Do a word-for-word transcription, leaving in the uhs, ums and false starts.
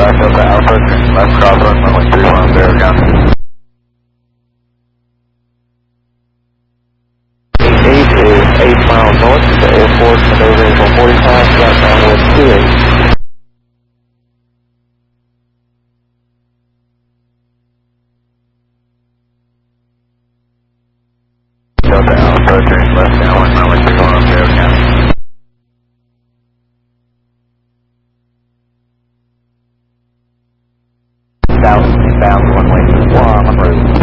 Contact Delta Alpha, turn left crosswind, runway three one zero, County. eight is eight miles north to the airport, maneuver April forty-five, flight downwind two eight. Delta Alpha, turn left downwind, runway three one zero, County. South, bound runway one route.